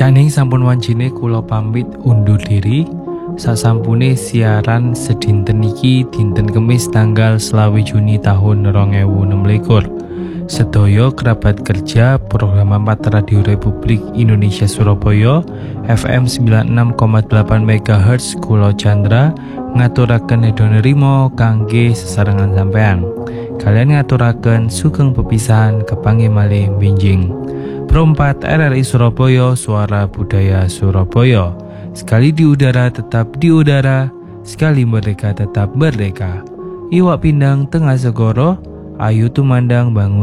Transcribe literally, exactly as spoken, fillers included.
Janing sampun wancine kula pamit undur diri. Sasampune siaran sedinten iki dinten Kemis tanggal selawe Juni tahun rong ewu enem likur. Sedaya kerabat kerja program empat Radio Republik Indonesia Surabaya F M sembilan puluh enam koma delapan megahertz kula Chandra ngaturaken nedha nrimo kangge sesarengan sampean. Kalian ngaturaken sugeng pepisahan kepanggih malih binjing. Pro empat R R I Surabaya, Suara Budaya Surabaya. Sekali di udara tetap di udara, sekali merdeka tetap merdeka. Iwak pindang tengah segoro, ayu tumandang bangun